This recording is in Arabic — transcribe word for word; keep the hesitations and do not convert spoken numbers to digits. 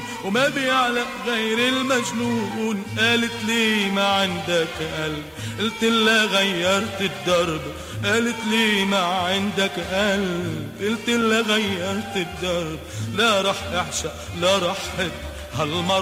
مجنون وما بيعلق غير المجنون. قالت لي ما عندك قلب، قلت لها غيرت الدرب. قالت لي ما عندك قلب، قلت لها غيرت الدرب. لا رح اعشق لا رح حب هالمرة